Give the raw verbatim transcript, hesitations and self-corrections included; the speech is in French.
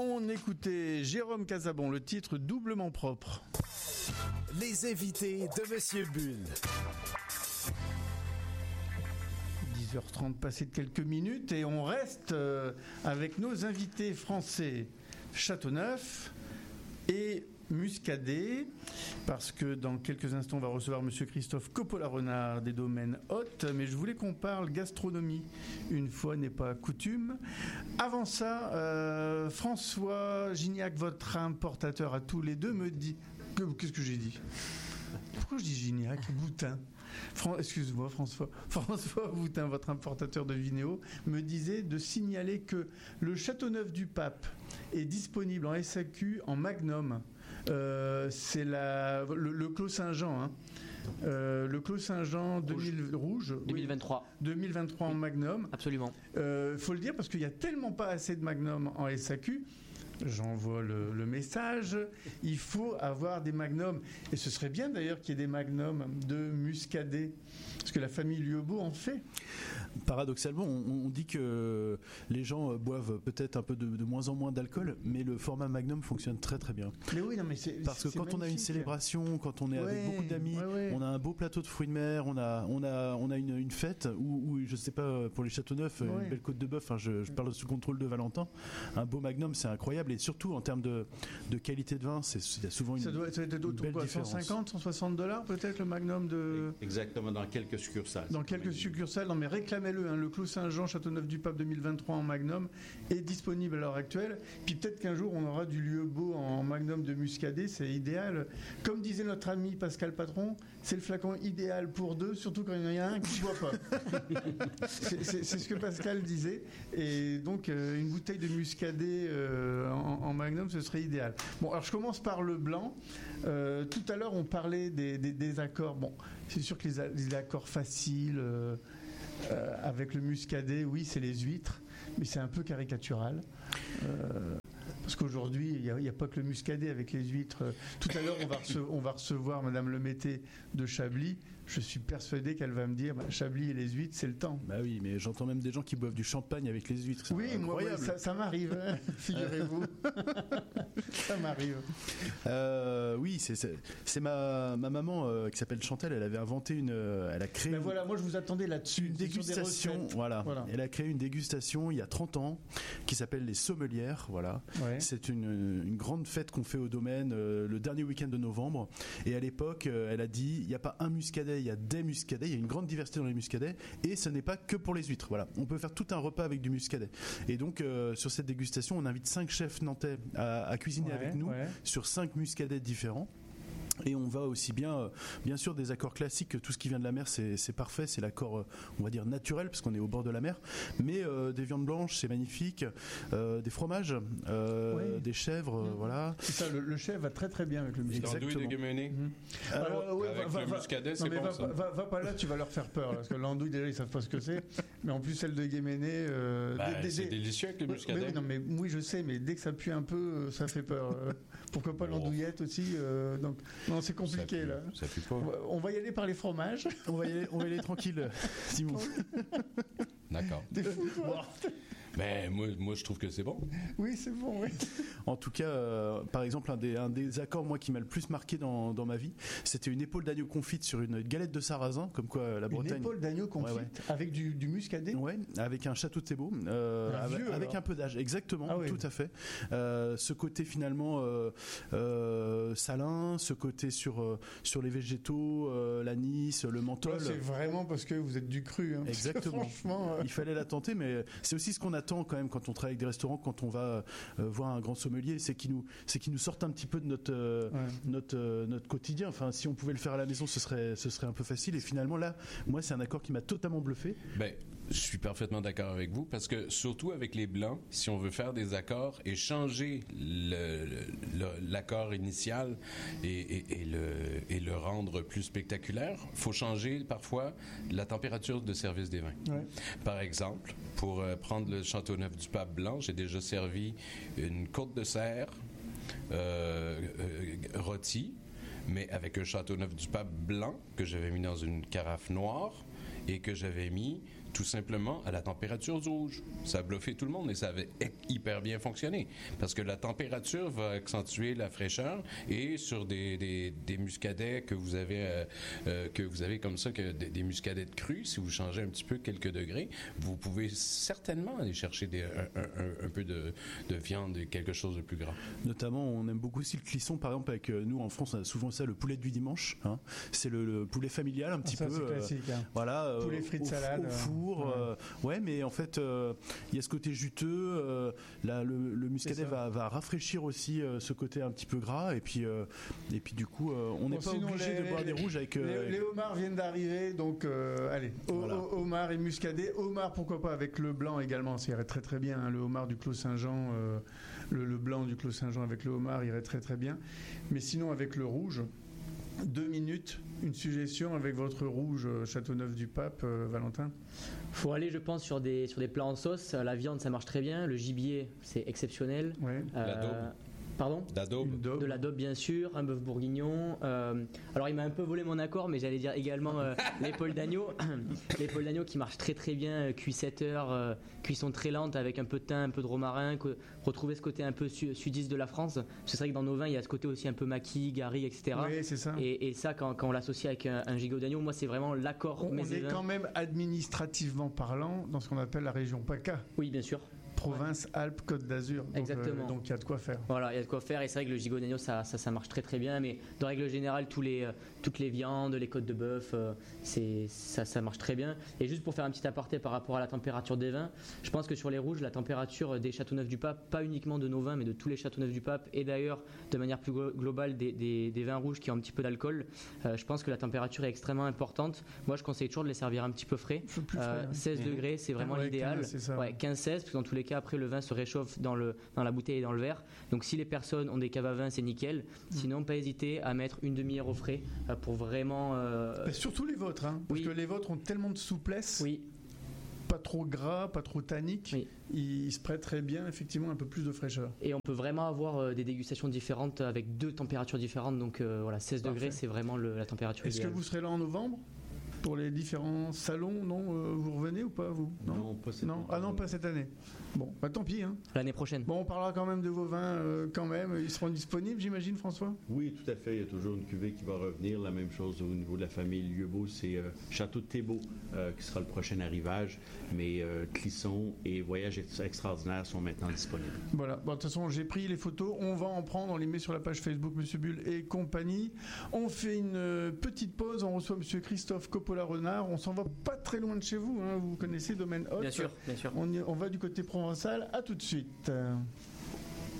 On écoutait Jérôme Casabon, le titre Doublement propre. Les invités de Monsieur Bull. dix heures trente passées de quelques minutes et on reste avec nos invités français Châteauneuf et Muscadet, parce que dans quelques instants on va recevoir Monsieur Christophe Coppola-Renard des domaines Hôtes, mais je voulais qu'on parle gastronomie, une fois n'est pas coutume. Avant ça, euh, François Gignac, votre importateur à tous les deux, me dit... Qu'est-ce que j'ai dit ? Pourquoi je dis Gignac ? Boutin. Fran... Excuse-moi François. François Boutin, votre importateur de Vinéo, me disait de signaler que le Châteauneuf du Pape est disponible en S A Q en Magnum. Euh, c'est la, le, le Clos Saint-Jean. Hein. Euh, le Clos Saint-Jean deux mille rouge. deux mille vingt-trois. Oui, deux mille vingt-trois en Magnum. Absolument. Il euh, faut le dire parce qu'il n'y a tellement pas assez de Magnum en S A Q. J'envoie le, le message. Il faut avoir des magnums. Et ce serait bien d'ailleurs qu'il y ait des magnums de Muscadet. Parce que la famille Lieubeau en fait. Paradoxalement, on, on dit que les gens boivent peut-être un peu de, de moins en moins d'alcool, mais le format Magnum fonctionne très très bien. Mais oui, non, mais c'est, Parce que c'est quand magnifique. on a une célébration, quand on est ouais, avec beaucoup d'amis, ouais, ouais. on a un beau plateau de fruits de mer, on a, on a, on a une, une fête où, où, je sais pas, pour les Châteauneuf, ouais. une belle côte de bœuf, hein, je, je parle sous contrôle de Valentin, un beau Magnum, c'est incroyable. Et surtout en termes de, de qualité de vin, c'est, il y a souvent une, ça doit être, ça doit être une belle quoi, différence. cent cinquante, cent soixante dollars peut-être le Magnum de... Exactement, dans quelques succursales. Dans quelques succursales, non mais réclamez-le, hein, le Clos Saint-Jean, Châteauneuf-du-Pape deux mille vingt-trois en Magnum est disponible à l'heure actuelle. Puis peut-être qu'un jour on aura du Lieubeau en Magnum de Muscadet, c'est idéal. Comme disait notre ami Pascal Patron, c'est le flacon idéal pour deux, surtout quand il y en a un qui ne boit pas. c'est, c'est, c'est ce que Pascal disait. Et donc euh, une bouteille de Muscadet euh, en, en Magnum, ce serait idéal. Bon, alors je commence par le blanc. Euh, tout à l'heure on parlait des, des, des accords. Bon, c'est sûr que les, les accords faciles... Euh, Euh, avec le Muscadet, oui, c'est les huîtres, mais c'est un peu caricatural. Euh, parce qu'aujourd'hui, il n'y a, a pas que le Muscadet avec les huîtres. Tout à l'heure, on va, rece- on va recevoir Madame Lemété de Chablis. Je suis persuadé qu'elle va me dire bah, Chablis et les huîtres, c'est le temps. Bah oui, mais j'entends même des gens qui boivent du champagne avec les huîtres. C'est oui, moi, ouais, ça, ça m'arrive, hein, figurez-vous. Ça m'arrive. Euh, oui, c'est, c'est, c'est ma, ma maman euh, qui s'appelle Chantal. Elle avait inventé une. Euh, elle a créé. Ben une, voilà, moi je vous attendais là-dessus. Une dégustation. Voilà. voilà. Elle a créé une dégustation il y a trente ans qui s'appelle les Sommelières. Voilà. Ouais. C'est une, une grande fête qu'on fait au domaine euh, le dernier week-end de novembre. Et à l'époque, euh, elle a dit il n'y a pas un muscadet, il y a des muscadets. Il y a une grande diversité dans les muscadets. Et ce n'est pas que pour les huîtres. Voilà. On peut faire tout un repas avec du muscadet. Et donc, euh, sur cette dégustation, on invite cinq chefs nantais à, à cuisiner ouais, avec nous ouais. sur cinq muscadets différents. Et on va aussi bien, euh, bien sûr, des accords classiques. Tout ce qui vient de la mer, c'est, c'est parfait. C'est l'accord, euh, on va dire, naturel, parce qu'on est au bord de la mer. Mais euh, des viandes blanches, c'est magnifique. Euh, des fromages, euh, oui. des chèvres, mmh. voilà. C'est ça, le, le chèvre va très très bien avec le muscadet. L'andouille de Guémené. Mmh. Alors, Alors, ouais, avec va, le va, muscadet, c'est non, bon, va, ça. Va, va pas là, tu vas leur faire peur. Là, parce que l'andouille, déjà, ils savent pas ce que c'est. Mais en plus, celle de Guémené... Euh, bah, des, des, c'est des... délicieux avec le muscadet. Mais oui, non, mais, oui, je sais, mais dès que ça pue un peu, ça fait peur. Pourquoi pas oh. l'andouillette aussi euh, donc, non, c'est compliqué, là. Ça fait pas. On va y aller par les fromages. On va y aller, on va y aller tranquille, Simon. D'accord. T'es fou, toi. Mais moi, moi, je trouve que c'est bon. Oui, c'est bon, oui. En tout cas, euh, par exemple, un des, un des accords, moi, qui m'a le plus marqué dans, dans ma vie, c'était une épaule d'agneau confite sur une galette de sarrasin, comme quoi la Bretagne. Une épaule d'agneau confite ouais, ouais. avec du, du muscadet. Ouais, avec un château de Thébault, euh, avec, vieux, avec un peu d'âge, exactement, ah, oui. tout à fait. Euh, ce côté finalement euh, euh, salin, ce côté sur euh, sur les végétaux, euh, l'anis, le menthol. Ouais, c'est vraiment parce que vous êtes du cru. Hein, exactement. Franchement, euh... il fallait la tenter, mais c'est aussi ce qu'on attend quand même quand on travaille avec des restaurants, quand on va euh, voir un grand sommelier, c'est qu'il nous, c'est qu'il nous sorte un petit peu de notre, euh, ouais. notre, euh, notre quotidien. Enfin, si on pouvait le faire à la maison, ce serait, ce serait un peu facile. Et finalement, là, moi, c'est un accord qui m'a totalement bluffé. Ben, je suis parfaitement d'accord avec vous parce que surtout avec les blancs, si on veut faire des accords et changer le, le, l'accord initial et, et, et, le, et le rendre plus spectaculaire, faut changer parfois la température de service des vins. Ouais. Par exemple, pour euh, prendre le Châteauneuf du Pape blanc, j'ai déjà servi une côte de cerf euh, euh, rôtie, mais avec un Châteauneuf du Pape blanc que j'avais mis dans une carafe noire et que j'avais mis tout simplement à la température du rouge. Ça a bluffé tout le monde et ça avait hyper bien fonctionné parce que la température va accentuer la fraîcheur et sur des, des, des muscadets que vous avez euh, euh, que vous avez comme ça, que des, des muscadets de cru, si vous changez un petit peu quelques degrés, vous pouvez certainement aller chercher des, un, un, un peu de, de viande et quelque chose de plus gras. Notamment, on aime beaucoup aussi le clisson, par exemple, avec nous en France, on a souvent ça, le poulet du dimanche. Hein. C'est le, le poulet familial un petit ça, peu. C'est classique. Euh, hein. Voilà. Poulet euh, frites au, salade. Au four. Ouais, euh, ouais mais en fait, il euh, y a ce côté juteux. Euh, là, le, le muscadet va, va rafraîchir aussi euh, ce côté un petit peu gras. Et puis, euh, et puis du coup, euh, on n'est bon, pas obligé les, de boire les, des rouges avec. Euh, les, les homards viennent d'arriver, donc euh, allez, voilà. Homard et muscadet. Homard, pourquoi pas avec le blanc également. Ça irait très très bien. Hein, le homard du Clos Saint-Jean, euh, le, le blanc du Clos Saint-Jean avec le homard irait très très bien. Mais sinon, avec le rouge. Deux minutes, une suggestion avec votre rouge Châteauneuf-du-Pape, euh, Valentin. Faut aller, je pense, sur des, sur des plats en sauce. La viande, ça marche très bien. Le gibier, c'est exceptionnel. Ouais. Euh, la daube. Pardon ? D'adobe. De la daube, bien sûr. Un bœuf bourguignon. Euh, alors, il m'a un peu volé mon accord, mais j'allais dire également euh, l'épaule d'agneau. L'épaule d'agneau qui marche très très bien, euh, cuit sept heures, euh, cuisson très lente avec un peu de thym, un peu de romarin. Que, retrouver ce côté un peu su, sudiste de la France. C'est vrai que dans nos vins, il y a ce côté aussi un peu maquis, garri, et cetera. Oui, c'est ça. Et, et ça, quand, quand on l'associe avec un, un gigot d'agneau, moi, c'est vraiment l'accord. On, on est quand même administrativement parlant dans ce qu'on appelle la région PACA. Oui, bien sûr. Province, ouais. Alpes, Côte d'Azur. Donc, exactement. Euh, donc il y a de quoi faire. Voilà, il y a de quoi faire. Et c'est vrai que le gigot d'agneau, ça, ça, ça marche très très bien. Mais de règle générale, tous les, euh, toutes les viandes, les côtes de bœuf, euh, c'est, ça, ça marche très bien. Et juste pour faire un petit aparté par rapport à la température des vins, je pense que sur les rouges, la température des Châteauneuf-du-Pape, pas uniquement de nos vins, mais de tous les Châteauneuf-du-Pape, et d'ailleurs de manière plus globale des, des, des vins rouges qui ont un petit peu d'alcool, euh, je pense que la température est extrêmement importante. Moi, je conseille toujours de les servir un petit peu frais. Plus frais euh, hein. seize degrés, c'est vraiment ouais, l'idéal. quinze, ouais, quinze seize, parce que dans tous les cas, après, le vin se réchauffe dans, le, dans la bouteille et dans le verre. Donc si les personnes ont des caves à vin, c'est nickel. Mmh. Sinon, pas hésiter à mettre une demi-heure au frais euh, pour vraiment... Euh... Bah, surtout les vôtres, hein, parce oui. que les vôtres ont tellement de souplesse. Oui. Pas trop gras, pas trop tannique. Oui. Ils se prêtent très bien, effectivement, un peu plus de fraîcheur. Et on peut vraiment avoir euh, des dégustations différentes avec deux températures différentes. Donc euh, voilà, seize Parfait. Degrés, c'est vraiment le, la température Est-ce idéale. que vous serez là en novembre ? Pour les différents salons, non euh, vous revenez ou pas, vous ? Non, non pas cette non. année. Ah non, pas cette année. Bon, bah tant pis. Hein. L'année prochaine. Bon, on parlera quand même de vos vins, euh, quand même. Ils seront disponibles, j'imagine, François ? Oui, tout à fait. Il y a toujours une cuvée qui va revenir. La même chose au niveau de la famille Lieubeau, c'est euh, Château de Thébault euh, qui sera le prochain arrivage. Mais euh, Clisson et Voyage Extraordinaire sont maintenant disponibles. Voilà. Bon, de toute façon, j'ai pris les photos. On va en prendre. On les met sur la page Facebook Monsieur Bull et compagnie. On fait une euh, petite pause. On reçoit Monsieur Christophe Coppola-Renard. On s'en va pas très loin de chez vous. Hein. Vous connaissez Domaine Haute. Bien sûr, bien sûr. On, y, on va du côté provençal. À tout de suite.